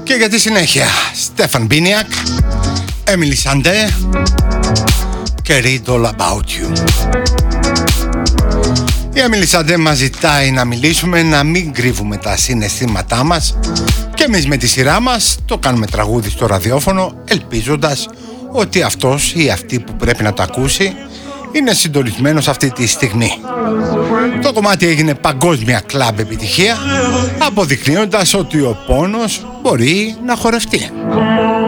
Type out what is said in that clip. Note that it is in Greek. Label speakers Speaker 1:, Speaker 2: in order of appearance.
Speaker 1: Και για τη συνέχεια, Στέφαν Μπίνιακ, Έμιλι Σαντέ και Read All About You. Η Έμιλι Σαντέ μας ζητάει να μιλήσουμε, να μην κρύβουμε τα συναισθήματά μας, και εμείς με τη σειρά μας το κάνουμε τραγούδι στο ραδιόφωνο, ελπίζοντας ότι αυτός ή αυτή που πρέπει να το ακούσει είναι συντονισμένος αυτή τη στιγμή. Το κομμάτι έγινε παγκόσμια κλαμπ επιτυχία, αποδεικνύοντας ότι ο πόνος μπορεί να χορευτεί.